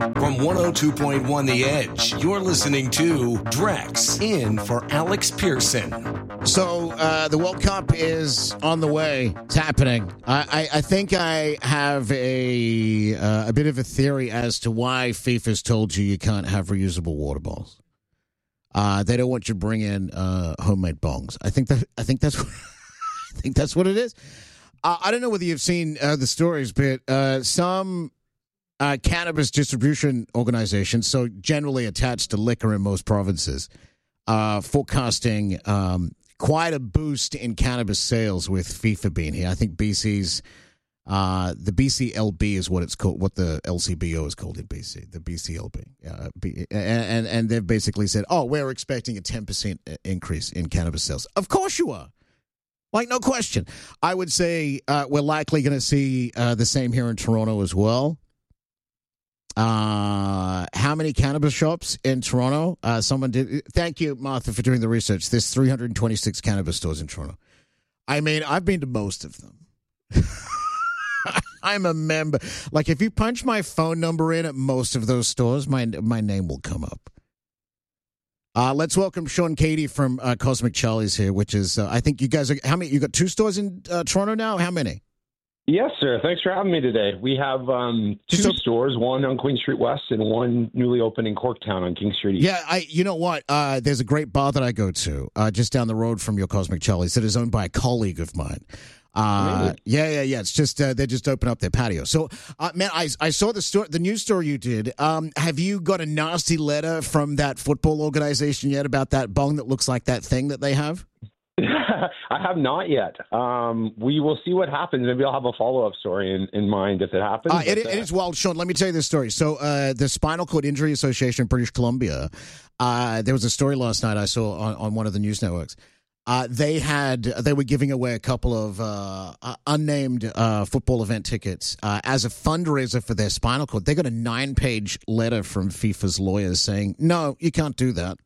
From 102.1 The Edge, you're listening to Drex in for Alex Pearson. So the World Cup is on the way. It's happening. I think I have a bit of a theory as to why FIFA's told you can't have reusable water bottles. They don't want you to bring in homemade bongs. I think that's what it is. I don't know whether you've seen the stories, but some cannabis distribution organizations, so generally attached to liquor in most provinces, forecasting quite a boost in cannabis sales with FIFA being here. I think BC's the BCLB is what it's called, what the LCBO is called in BC, the BCLB. And they've basically said, oh, we're expecting a 10% increase in cannabis sales. Of course you are. Like, no question. I would say we're likely going to see the same here in Toronto as well. How many cannabis shops in Toronto? Someone did. Thank you, Martha, for doing the research. There's 326 cannabis stores in Toronto. I mean, I've been to most of them. I'm a member. Like, if you punch my phone number in at most of those stores, my name will come up. Let's welcome Sean Cady from Cosmic Charlie's here, which is, I think you guys are, how many? You got 2 stores in Toronto now? How many? Yes, sir. Thanks for having me today. We have 2 stores, one on Queen Street West and one newly opened in Corktown on King Street East. Yeah, you know what? There's a great bar that I go to just down the road from your Cosmic Charlie's that is owned by a colleague of mine. Yeah. It's just they just opened up their patio. So, man, I saw the news story you did. Have you got a nasty letter from that football organization yet about that bong that looks like that thing that they have? I have not yet. We will see what happens. Maybe I'll have a follow-up story in mind if it happens. It is wild, Sean. Let me tell you this story. So the Spinal Cord Injury Association of British Columbia, there was a story last night I saw on one of the news networks. They were giving away a couple of unnamed football event tickets as a fundraiser for their spinal cord. They got a 9-page letter from FIFA's lawyers saying, no, you can't do that.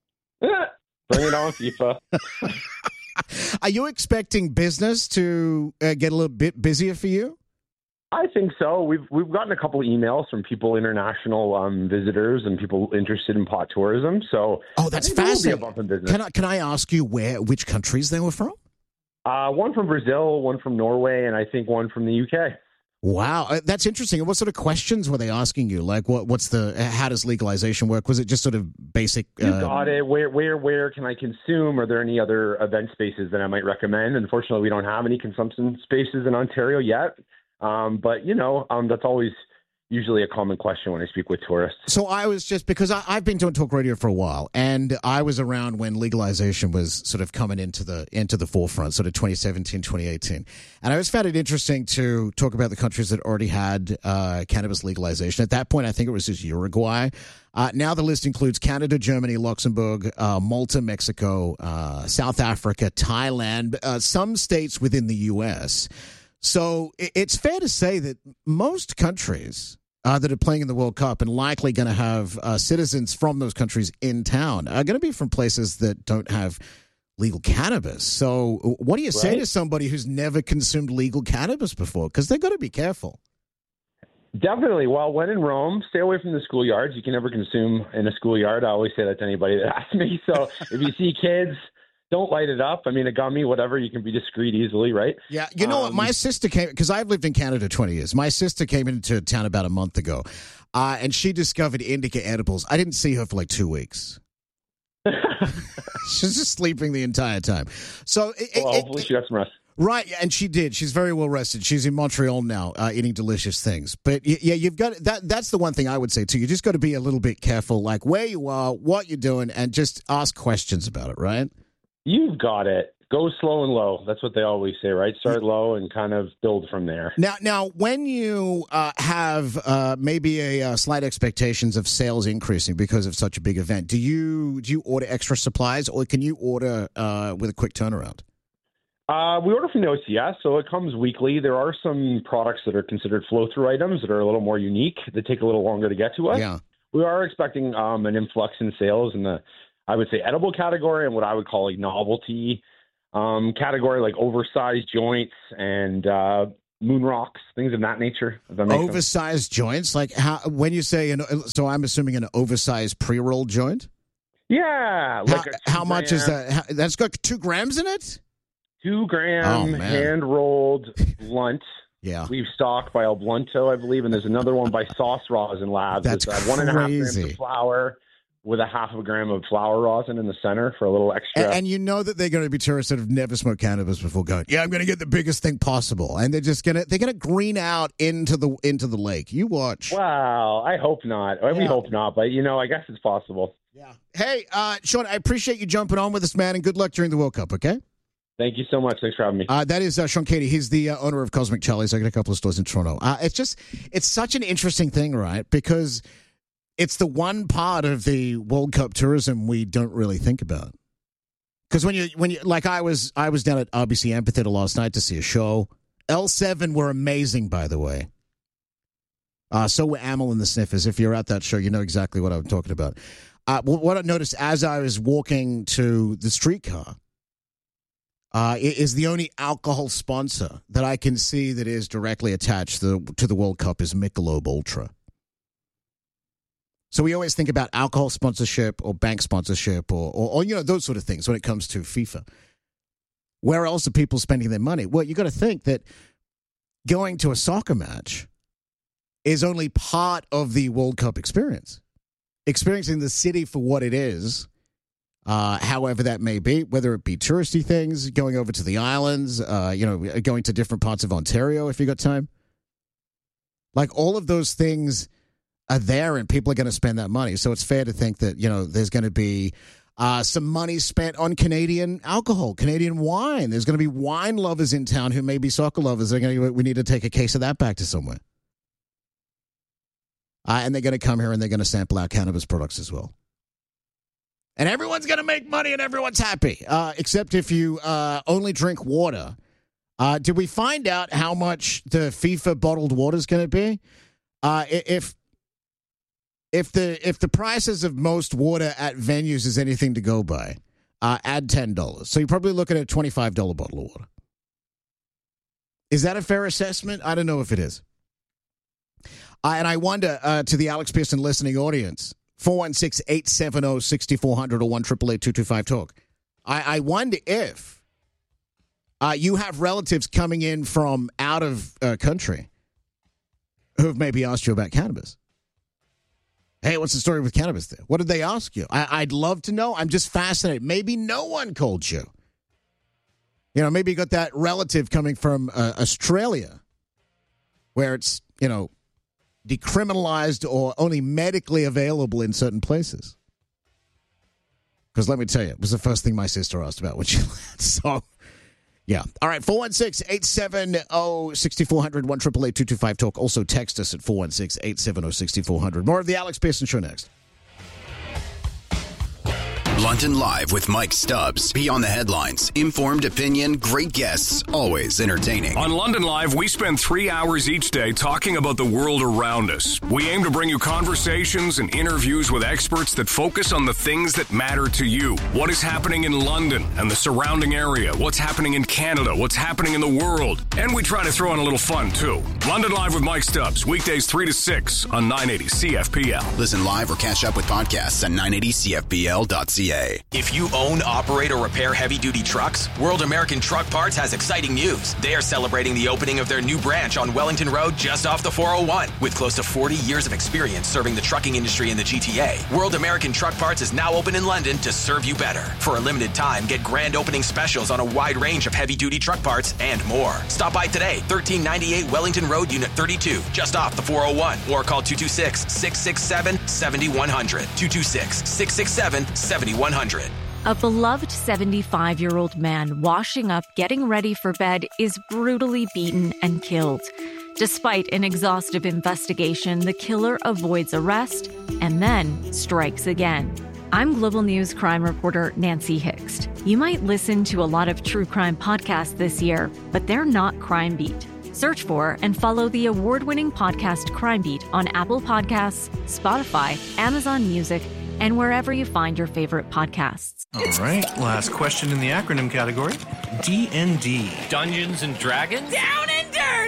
Bring it on, FIFA. Are you expecting business to get a little bit busier for you? I think so. We've gotten a couple of emails from people, international visitors, and people interested in pot tourism. So, that's fascinating. Bump in business. Can I ask you which countries they were from? One from Brazil, one from Norway, and I think one from the UK. Wow, that's interesting. And what sort of questions were they asking you? Like, how does legalization work? Was it just sort of basic? You got it. Where can I consume? Are there any other event spaces that I might recommend? Unfortunately, we don't have any consumption spaces in Ontario yet. But that's always usually a common question when I speak with tourists. So I was just, because I've been doing talk radio for a while, and I was around when legalization was sort of coming into the forefront, sort of 2017, 2018. And I always found it interesting to talk about the countries that already had cannabis legalization. At that point, I think it was just Uruguay. Now the list includes Canada, Germany, Luxembourg, Malta, Mexico, South Africa, Thailand, some states within the U.S., So it's fair to say that most countries that are playing in the World Cup and likely going to have citizens from those countries in town are going to be from places that don't have legal cannabis. So what do you say to somebody who's never consumed legal cannabis before? Because they've got to be careful. Definitely. Well, when in Rome, stay away from the schoolyards. You can never consume in a schoolyard. I always say that to anybody that asks me. So if you see kids, don't light it up. I mean, a gummy, whatever, you can be discreet easily, right? Yeah. You know what? My sister came, because I've lived in Canada 20 years. My sister came into town about a month ago, and she discovered indica edibles. I didn't see her for like 2 weeks. She's just sleeping the entire time. So hopefully she got some rest. Right, and she did. She's very well rested. She's in Montreal now, eating delicious things. But yeah, you've got that. That's the one thing I would say too. You just got to be a little bit careful, like where you are, what you're doing, and just ask questions about it. Right? You've got it. Go slow and low. That's what they always say, right? Start low and kind of build from there. Now, when you have maybe a slight expectations of sales increasing because of such a big event, do you order extra supplies, or can you order with a quick turnaround? We order from the OCS, so it comes weekly. There are some products that are considered flow-through items that are a little more unique, that take a little longer to get to us. Yeah. We are expecting an influx in sales in the, I would say, edible category and what I would call like novelty category, like oversized joints and moon rocks, things of that nature. If that makes sense. Oversized joints? Like when you say, so I'm assuming an oversized pre-roll joint? Yeah. Like how much is that? That's got 2 grams in it? 2 gram hand-rolled blunt. Yeah. Leaf stock by El Blunto, I believe, and there's another one by Sauce Rosin Labs. That's it's 1.5 grams of flour with a 0.5 gram of flour rosin in the center for a little extra. And you know that they're going to be tourists that have never smoked cannabis before going, yeah, I'm going to get the biggest thing possible. And they're going to green out into the lake. You watch. Wow. I hope not. We hope not, but I guess it's possible. Yeah. Hey, Sean, I appreciate you jumping on with us, man, and good luck during the World Cup, okay? Thank you so much. Thanks for having me. That is Sean Katie. He's the owner of Cosmic Charlie's. I got a couple of stores in Toronto. It's such an interesting thing, right? Because it's the one part of the World Cup tourism we don't really think about. Because when you like I was down at RBC Amphitheater last night to see a show. L7 were amazing, by the way. So were Amyl and the Sniffers. If you're at that show, you know exactly what I'm talking about. What I noticed as I was walking to the streetcar is the only alcohol sponsor that I can see that is directly attached to the World Cup is Michelob Ultra. So we always think about alcohol sponsorship or bank sponsorship or those sort of things when it comes to FIFA. Where else are people spending their money? Well, you got to think that going to a soccer match is only part of the World Cup experience. Experiencing the city for what it is, however that may be, whether it be touristy things, going over to the islands, going to different parts of Ontario if you got time. Like all of those things are there and people are going to spend that money. So it's fair to think that, there's going to be some money spent on Canadian alcohol, Canadian wine. There's going to be wine lovers in town who may be soccer lovers. We need to take a case of that back to somewhere. And they're going to come here and they're going to sample our cannabis products as well. And everyone's going to make money and everyone's happy, except if you only drink water. Did we find out how much the FIFA bottled water is going to be? If the prices of most water at venues is anything to go by, add $10. So you're probably looking at a $25 bottle of water. Is that a fair assessment? I don't know if it is. And I wonder, to the Alex Pearson listening audience, 416-870-6400 or 1-888-225-TALK. I wonder if you have relatives coming in from out of country who have maybe asked you about cannabis. Hey, what's the story with cannabis there? What did they ask you? I'd love to know. I'm just fascinated. Maybe no one called you. Maybe you got that relative coming from Australia where it's, decriminalized or only medically available in certain places. Because let me tell you, it was the first thing my sister asked about when she left. So, yeah. All right, 416-870-6400, 1-888-225-TALK. Also text us at 416-870-6400. More of the Alex Pearson Show next. London Live with Mike Stubbs. Beyond the headlines. Informed opinion, great guests, always entertaining. On London Live, we spend 3 hours each day talking about the world around us. We aim to bring you conversations and interviews with experts that focus on the things that matter to you. What is happening in London and the surrounding area? What's happening in Canada? What's happening in the world? And we try to throw in a little fun, too. London Live with Mike Stubbs. Weekdays 3 to 6 on 980 CFPL. Listen live or catch up with podcasts at 980CFPL.ca. If you own, operate, or repair heavy-duty trucks, World American Truck Parts has exciting news. They are celebrating the opening of their new branch on Wellington Road just off the 401. With close to 40 years of experience serving the trucking industry in the GTA, World American Truck Parts is now open in London to serve you better. For a limited time, get grand opening specials on a wide range of heavy-duty truck parts and more. Stop by today, 1398 Wellington Road, Unit 32, just off the 401, or call 226-667-7100. 226-667-7100. A beloved 75-year-old man washing up, getting ready for bed is brutally beaten and killed. Despite an exhaustive investigation, the killer avoids arrest and then strikes again. I'm Global News crime reporter Nancy Hixt. You might listen to a lot of true crime podcasts this year, but they're not Crime Beat. Search for and follow the award-winning podcast Crime Beat on Apple Podcasts, Spotify, Amazon Music, and wherever you find your favorite podcasts. All right, last question in the acronym category. D&D. Dungeons and Dragons? Down and dirty!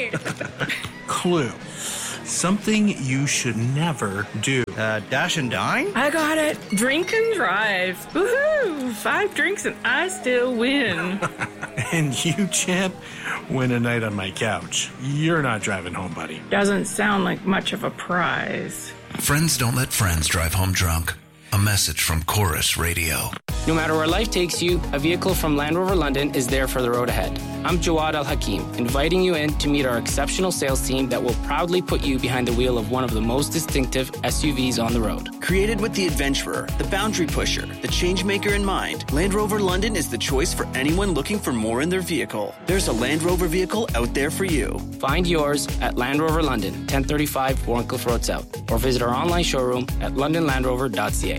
right. Clue. Something you should never do. Dash and dine? I got it. Drink and drive. Woohoo! 5 drinks and I still win. And you, champ, win a night on my couch. You're not driving home, buddy. Doesn't sound like much of a prize. Friends don't let friends drive home drunk. A message from Chorus Radio. No matter where life takes you, a vehicle from Land Rover London is there for the road ahead. I'm Jawad Al-Hakim, inviting you in to meet our exceptional sales team that will proudly put you behind the wheel of one of the most distinctive SUVs on the road. Created with the adventurer, the boundary pusher, the change maker in mind, Land Rover London is the choice for anyone looking for more in their vehicle. There's a Land Rover vehicle out there for you. Find yours at Land Rover London, 1035 Warncliffe Road South, or visit our online showroom at londonlandrover.ca.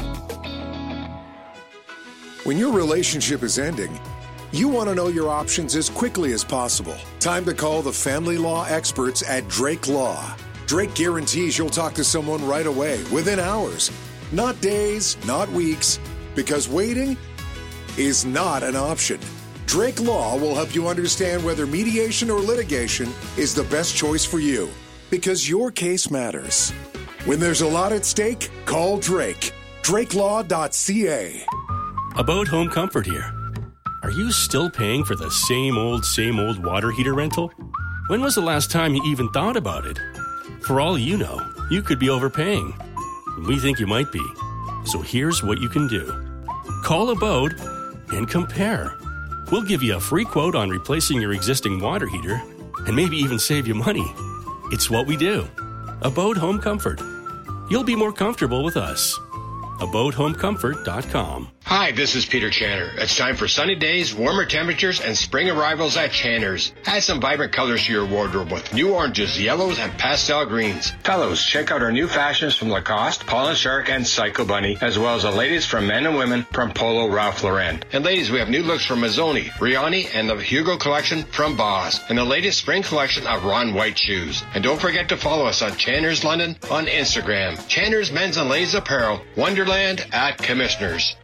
When your relationship is ending, you want to know your options as quickly as possible. Time to call the family law experts at Drake Law. Drake guarantees you'll talk to someone right away, within hours. Not days, not weeks, because waiting is not an option. Drake Law will help you understand whether mediation or litigation is the best choice for you, because your case matters. When there's a lot at stake, call Drake. DrakeLaw.ca. About Home Comfort here. Are you still paying for the same old water heater rental? When was the last time you even thought about it? For all you know, you could be overpaying. We think you might be. So here's what you can do. Call Abode and compare. We'll give you a free quote on replacing your existing water heater and maybe even save you money. It's what we do. Abode Home Comfort. You'll be more comfortable with us. AbodeHomeComfort.com. Hi, this is Peter Channer. It's time for sunny days, warmer temperatures, and spring arrivals at Channer's. Add some vibrant colors to your wardrobe with new oranges, yellows, and pastel greens. Fellows, check out our new fashions from Lacoste, Paul & Shark, and Psycho Bunny, as well as the latest from men and women from Polo Ralph Lauren. And ladies, we have new looks from Mazzoni, Riani, and the Hugo collection from Boss, and the latest spring collection of Ron White shoes. And don't forget to follow us on Channer's London on Instagram. Channer's Men's and Ladies Apparel, Wonderland at Commissioners.